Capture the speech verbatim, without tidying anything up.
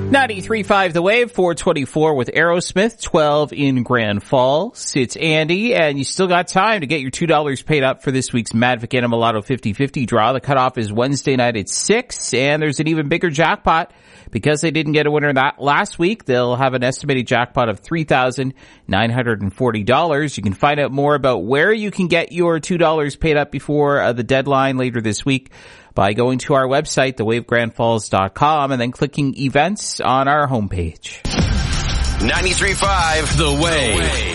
ninety-three point five The Wave, four twenty-four with Aerosmith, twelve in Grand Falls. It's Andy, and you still got time to get your two dollars paid up for this week's Madvic Animal Lotto fifty fifty draw. The cutoff is Wednesday night at six, and there's an even bigger jackpot. Because they didn't get a winner that last week, they'll have an estimated jackpot of three thousand nine hundred forty dollars. You can find out more about where you can get your two dollars paid up before uh, the deadline later this week by going to our website, the wave grand falls dot com, and then clicking events on our homepage. ninety-three point five The Wave.